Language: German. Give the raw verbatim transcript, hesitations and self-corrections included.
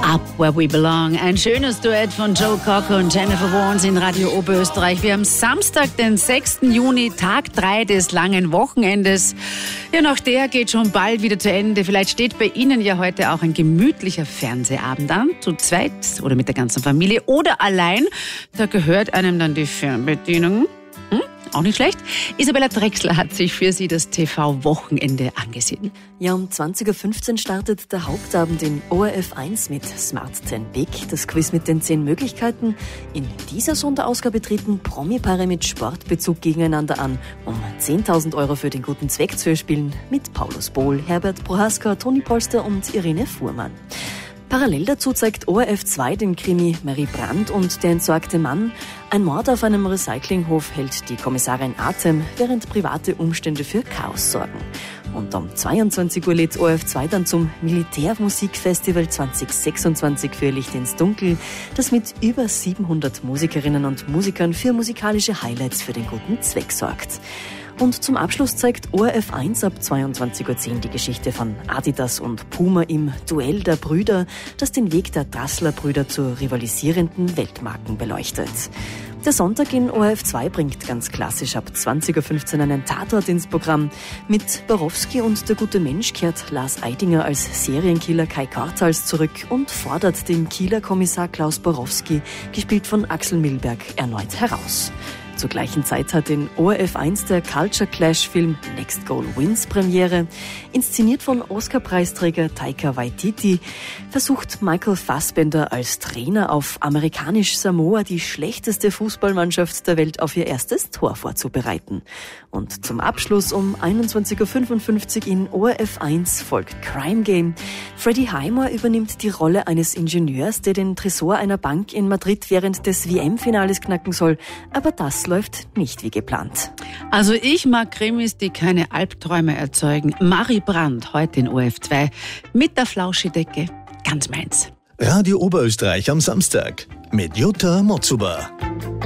Up Where We Belong. Ein schönes Duett von Joe Cocker und Jennifer Warnes in Radio Oberösterreich. Wir haben Samstag, den sechsten Juni, Tag drei des langen Wochenendes. Ja, noch der geht schon bald wieder zu Ende. Vielleicht steht bei Ihnen ja heute auch ein gemütlicher Fernsehabend an, zu zweit oder mit der ganzen Familie oder allein. Da gehört einem dann die Fernbedienung. Hm? Auch nicht schlecht. Isabella Drechsler hat sich für Sie das T V-Wochenende angesehen. Ja, um zwanzig Uhr fünfzehn startet der Hauptabend in O R F eins mit Smart zehn Big, das Quiz mit den zehn Möglichkeiten. In dieser Sonderausgabe treten Promi-Paare mit Sportbezug gegeneinander an, um zehntausend Euro für den guten Zweck zu erspielen, mit Paulus Bohl, Herbert Prohaska, Toni Polster und Irene Fuhrmann. Parallel dazu zeigt O R F zwei den Krimi Marie Brandt und der entsorgte Mann. Ein Mord auf einem Recyclinghof hält die Kommissarin Atem, während private Umstände für Chaos sorgen. Und um zweiundzwanzig Uhr lädt O R F zwei dann zum Militärmusikfestival zwanzig sechsundzwanzig für Licht ins Dunkel, das mit über siebenhundert Musikerinnen und Musikern für musikalische Highlights für den guten Zweck sorgt. Und zum Abschluss zeigt O R F eins ab zweiundzwanzig Uhr zehn die Geschichte von Adidas und Puma im Duell der Brüder, das den Weg der Dassler-Brüder zu rivalisierenden Weltmarken beleuchtet. Der Sonntag in O R F zwei bringt ganz klassisch ab zwanzig Uhr fünfzehn einen Tatort ins Programm. Mit Borowski und der gute Mensch kehrt Lars Eidinger als Serienkiller Kai Kortals zurück und fordert den Kieler Kommissar Klaus Borowski, gespielt von Axel Milberg, erneut heraus. Zur gleichen Zeit hat in O R F eins der Culture Clash-Film Next Goal Wins Premiere. Inszeniert von Oscar-Preisträger Taika Waititi versucht Michael Fassbender als Trainer auf amerikanisch Samoa die schlechteste Fußballmannschaft der Welt auf ihr erstes Tor vorzubereiten. Und zum Abschluss um einundzwanzig Uhr fünfundfünfzig in O R F eins folgt Crime Game. Freddie Highmore übernimmt die Rolle eines Ingenieurs, der den Tresor einer Bank in Madrid während des W M-Finales knacken soll. Aber das läuft nicht wie geplant. Also ich mag Krimis, die keine Albträume erzeugen. Marie Brandt, heute in O R F zwei, mit der Flauschidecke, ganz meins. Radio Oberösterreich am Samstag mit Jutta Motzuber.